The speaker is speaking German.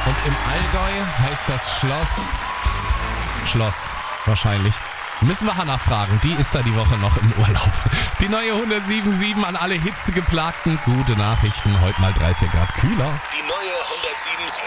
Und im Allgäu heißt das Schloss wahrscheinlich. Müssen wir Hannah fragen, die ist da die Woche noch im Urlaub. Die neue 107.7 an alle Hitzegeplagten. Gute Nachrichten, heute mal 3-4 Grad kühler. Die neue 107.7